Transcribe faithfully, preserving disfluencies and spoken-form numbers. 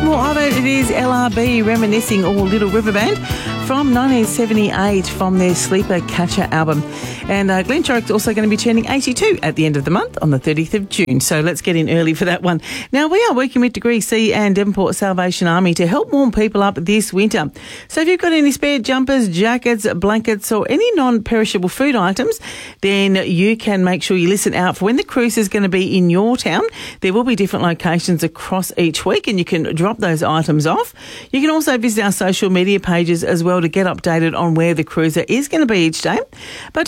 More of it. It is L R B reminiscing, or Little River Band, from nineteen seventy-eight from their Sleeper Catcher album. And uh, Glen Chorrock's also going to be turning eighty-two at the end of the month on the thirtieth of June. So let's get in early for that one. Now, we are working with Degree C and Devonport Salvation Army to help warm people up this winter. So if you've got any spare jumpers, jackets, blankets or any non-perishable food items, then you can make sure you listen out for when the cruise is going to be in your town. There will be different locations across each week and you can drop those items off. You can also visit our social media pages as well to get updated on where the cruiser is going to be each day. But